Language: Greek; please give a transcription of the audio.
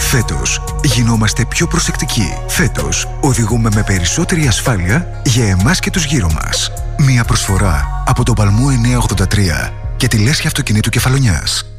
Φέτος γινόμαστε πιο προσεκτικοί. Φέτος οδηγούμε με περισσότερη ασφάλεια για εμάς και τους γύρω μας. Μια προσφορά από τον Παλμό 983 και τη Λέσχη Αυτοκινήτου Κεφαλονιάς.